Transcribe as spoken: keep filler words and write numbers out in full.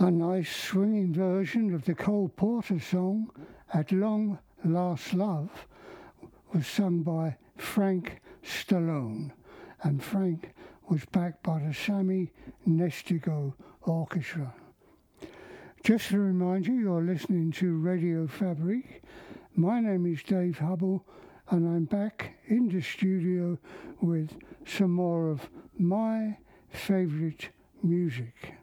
A nice swinging version of the Cole Porter song, At Long Last Love, was sung by Frank Stallone, and Frank was backed by the Sammy Nestigo Orchestra. Just to remind you, you're listening to Radio Fabric. My name is Dave Hubble, and I'm back in the studio with some more of my favourite music.